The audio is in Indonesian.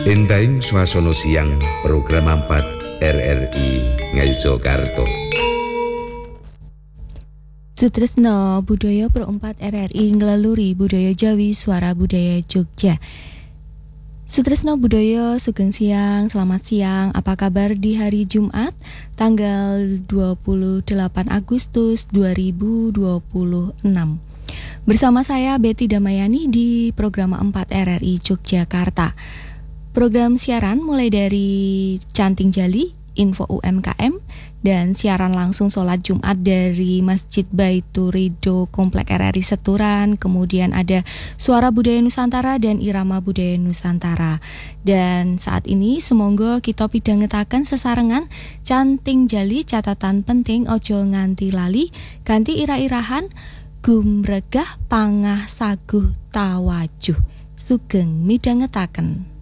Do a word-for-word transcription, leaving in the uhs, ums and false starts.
Entahing swasana siang program empat R R I Ngayogyakarta. Sutresno budaya Pro empat R R I nglaluri budaya Jawi Suara Budaya Jogja. Sutresno budaya sugeng siang, selamat siang. Apa kabar di hari Jumat tanggal dua puluh delapan Agustus dua ribu dua puluh enam. Bersama saya Betty Damayani di program empat R R I Yogyakarta. Program siaran mulai dari Canting Jali, info U M K M, dan siaran langsung sholat Jumat dari Masjid Baitur Ridho Komplek R R I Seturan. Kemudian ada Suara Budaya Nusantara dan Irama Budaya Nusantara. Dan saat ini semoga kita pidhangetaken sesarengan Canting Jali catatan penting ojo nganti lali ganti ira-irahan gumregah pangah saguh tawajuh. Sugeng midhangetaken.